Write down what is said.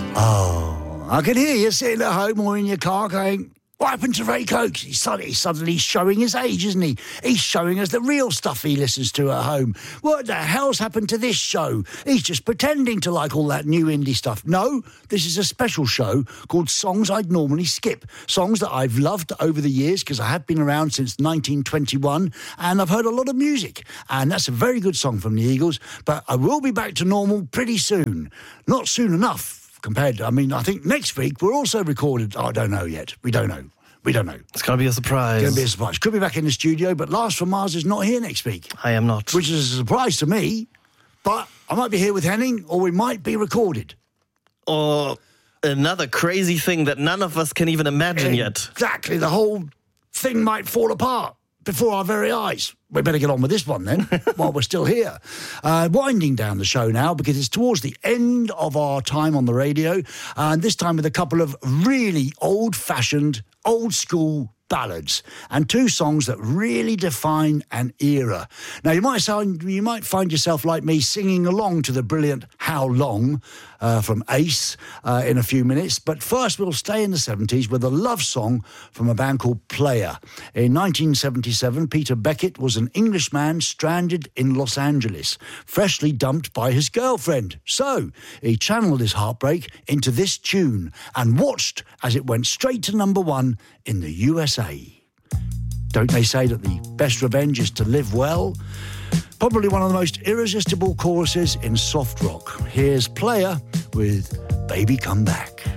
Oh, I can hear you sitting at home or in your car going, what happened to Ray Coates? He's suddenly showing his age, isn't he? He's showing us the real stuff he listens to at home. What the hell's happened to this show? He's just pretending to like all that new indie stuff. No, this is a special show called Songs I'd Normally Skip. Songs that I've loved over the years because I have been around since 1921 and I've heard a lot of music. And that's a very good song from the Eagles. But I will be back to normal pretty soon. Not soon enough. I think next week we're also recorded. I don't know yet. We don't know. It's going to be a surprise. Going to be a surprise. Could be back in the studio, but Lars from Mars is not here next week. I am not. Which is a surprise to me, but I might be here with Henning, or we might be recorded. Or another crazy thing that none of us can even imagine yet. Exactly. The whole thing might fall apart before our very eyes. We better get on with this one then, while we're still here. Winding down the show now, because it's towards the end of our time on the radio, and this time with a couple of really old-fashioned, old-school ballads, and two songs that really define an era. Now, you might find yourself like me singing along to the brilliant How Long from Ace in a few minutes, but first we'll stay in the 70s with a love song from a band called Player. In 1977, Peter Beckett was an Englishman stranded in Los Angeles, freshly dumped by his girlfriend. So he channeled his heartbreak into this tune and watched as it went straight to number one in the USA. Don't they say that the best revenge is to live well? Probably one of the most irresistible choruses in soft rock. Here's Player with Baby Come Back.